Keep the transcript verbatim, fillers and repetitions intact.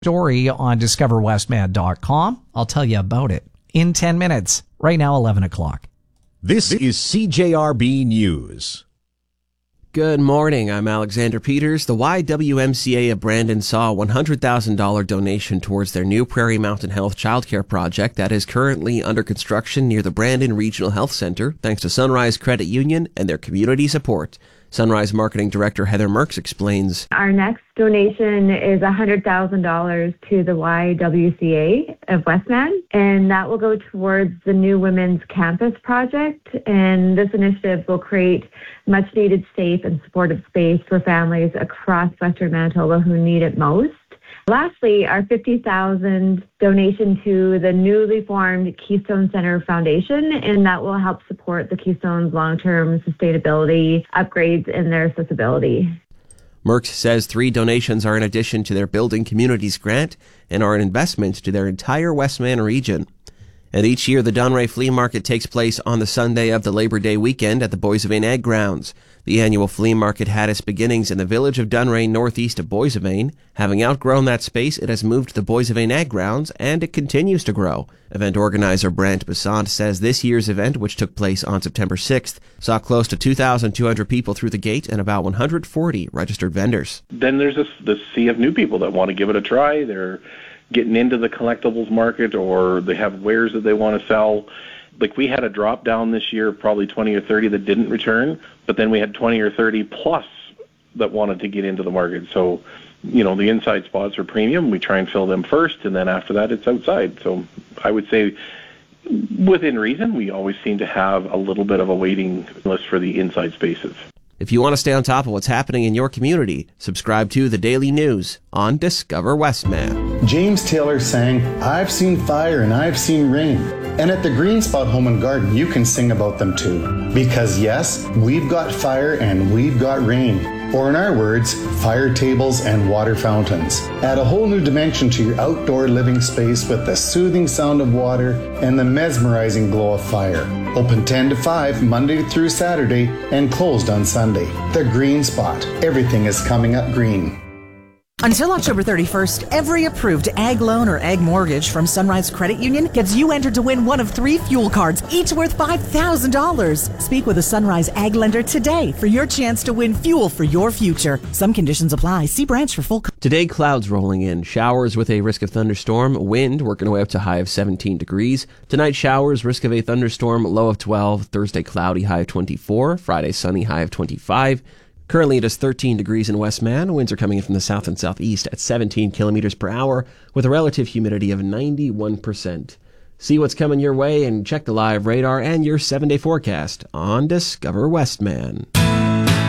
Story on discover westman dot com. I'll tell you about it in ten minutes. Right now, eleven o'clock. This is C J R B News. Good morning. I'm Alexander Peters. The Y W M C A of Brandon saw a one hundred thousand dollars donation towards their new Prairie Mountain Health childcare project that is currently under construction near the Brandon Regional Health Center, thanks to Sunrise Credit Union and their community support. Sunrise Marketing Director Heather Merks explains. Our next donation is one hundred thousand dollars to the Y W C A of Westman, and that will go towards the new Women's Campus project. And this initiative will create much needed safe and supportive space for families across Western Manitoba who need it most. Lastly, our fifty thousand dollars donation to the newly formed Keystone Center Foundation, and that will help support the Keystone's long-term sustainability upgrades and their accessibility. Merks says three donations are in addition to their Building Communities grant and are an investment to their entire Westman region. And each year, the Dunray Flea Market takes place on the Sunday of the Labor Day weekend at the Boissevain Ag Grounds. The annual flea market had its beginnings in the village of Dunray, northeast of Boissevain. Having outgrown that space, it has moved to the Boissevain Ag Grounds, and it continues to grow. Event organizer Brant Besant says this year's event, which took place on September sixth, saw close to two thousand two hundred people through the gate and about one hundred forty registered vendors. Then there's this, this sea of new people that want to give it a try. They're getting into the collectibles market, or they have wares that they want to sell. Like, we had a drop down this year, probably twenty or thirty that didn't return, but then we had twenty or thirty plus that wanted to get into the market. So, you know, the inside spots are premium. We try and fill them first, and then after that, it's outside. So I would say, within reason, we always seem to have a little bit of a waiting list for the inside spaces. If you want to stay on top of what's happening in your community, subscribe to The Daily News on Discover Westman. James Taylor sang, "I've seen fire and I've seen rain." And at the Green Spot Home and Garden, you can sing about them too. Because yes, we've got fire and we've got rain. Or in our words, fire tables and water fountains. Add a whole new dimension to your outdoor living space with the soothing sound of water and the mesmerizing glow of fire. Open ten to five, Monday through Saturday, and closed on Sunday. The Green Spot. Everything is coming up green. Until October thirty-first, every approved ag loan or ag mortgage from Sunrise Credit Union gets you entered to win one of three fuel cards, each worth five thousand dollars. Speak with a Sunrise Ag lender today for your chance to win fuel for your future. Some conditions apply. See branch for full. Today, clouds rolling in. Showers with a risk of thunderstorm. Wind working our way up to high of seventeen degrees. Tonight, showers, risk of a thunderstorm, low of twelve. Thursday, cloudy, high of twenty-four. Friday, sunny, high of twenty-five. Currently, it is thirteen degrees in Westman. Winds are coming in from the south and southeast at seventeen kilometers per hour with a relative humidity of ninety-one percent. See what's coming your way and check the live radar and your seven-day forecast on Discover Westman.